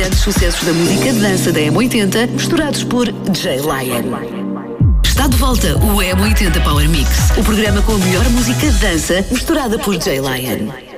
Grandes sucessos da música de dança da M80, misturados por Jay Lion. Está de volta o M80 Power Mix, o programa com a melhor música de dança misturada por Jay Lion.